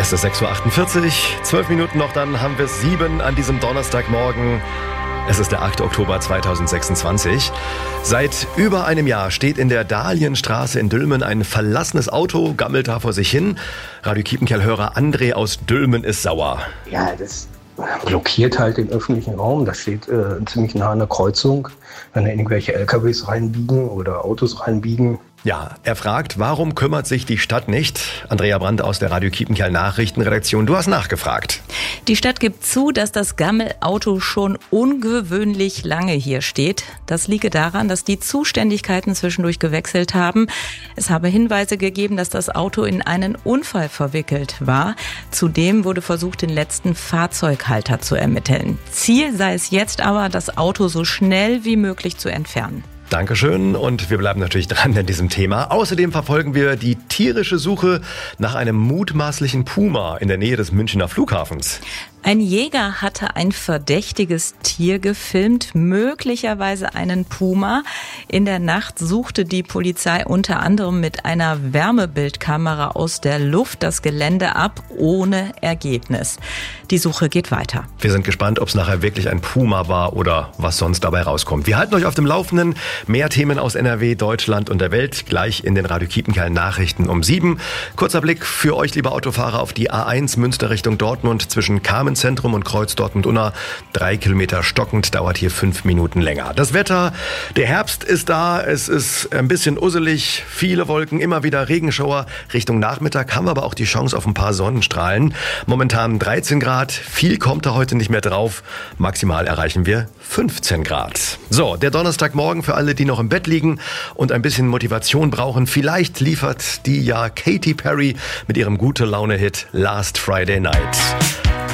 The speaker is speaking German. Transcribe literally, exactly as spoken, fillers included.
Es ist sechs Uhr achtundvierzig, zwölf Minuten noch, dann haben wir sieben an diesem Donnerstagmorgen. Es ist der achte Oktober zweitausendsechsundzwanzig. Seit über einem Jahr steht in der Dahlienstraße in Dülmen ein verlassenes Auto, gammelt da vor sich hin. Radio Kiepenkerl-Hörer André aus Dülmen ist sauer. Ja, das blockiert halt den öffentlichen Raum. Das steht äh, ziemlich nah an der Kreuzung, wenn da irgendwelche L K Ws reinbiegen oder Autos reinbiegen. Ja, er fragt, warum kümmert sich die Stadt nicht? Andrea Brandt aus der Radio Kiepenkerl Nachrichtenredaktion, du hast nachgefragt. Die Stadt gibt zu, dass das Gammelauto schon ungewöhnlich lange hier steht. Das liege daran, dass die Zuständigkeiten zwischendurch gewechselt haben. Es habe Hinweise gegeben, dass das Auto in einen Unfall verwickelt war. Zudem wurde versucht, den letzten Fahrzeughalter zu ermitteln. Ziel sei es jetzt aber, das Auto so schnell wie möglich zu entfernen. Dankeschön und wir bleiben natürlich dran an diesem Thema. Außerdem verfolgen wir die tierische Suche nach einem mutmaßlichen Puma in der Nähe des Münchner Flughafens. Ein Jäger hatte ein verdächtiges Tier gefilmt, möglicherweise einen Puma. In der Nacht suchte die Polizei unter anderem mit einer Wärmebildkamera aus der Luft das Gelände ab, ohne Ergebnis. Die Suche geht weiter. Wir sind gespannt, ob es nachher wirklich ein Puma war oder was sonst dabei rauskommt. Wir halten euch auf dem Laufenden. Mehr Themen aus N R W, Deutschland und der Welt gleich in den Radio Kiepenkerl Nachrichten um sieben. Kurzer Blick für euch, liebe Autofahrer, auf die A eins Münster Richtung Dortmund zwischen Kamenz-Zentrum und Kreuz Dortmund-Unna. Drei Kilometer stockend, dauert hier fünf Minuten länger. Das Wetter, der Herbst ist da, es ist ein bisschen usselig, viele Wolken, immer wieder Regenschauer. Richtung Nachmittag haben wir aber auch die Chance auf ein paar Sonnenstrahlen. Momentan dreizehn Grad, viel kommt da heute nicht mehr drauf. Maximal erreichen wir fünfzehn Grad. So, der Donnerstagmorgen für alle, die noch im Bett liegen und ein bisschen Motivation brauchen. Vielleicht liefert die ja Katy Perry mit ihrem Gute-Laune-Hit Last Friday Night.